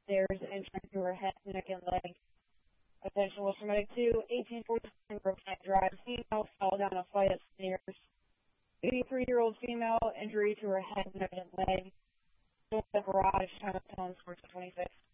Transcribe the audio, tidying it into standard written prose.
stairs, injury to her head, neck, and leg. Attention was submitted to 1847 Brookside Drive. Female fell down a flight of stairs. 83-year-old female, injury to her head, neck, and leg. The garage, Chinatown, Sports 26.